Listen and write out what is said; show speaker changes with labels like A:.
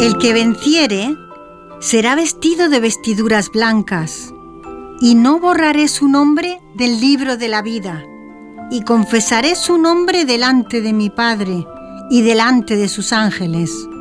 A: El que venciere será vestido de vestiduras blancas, y no borraré su nombre del libro de la vida, y confesaré su nombre delante de mi Padre y delante de sus ángeles.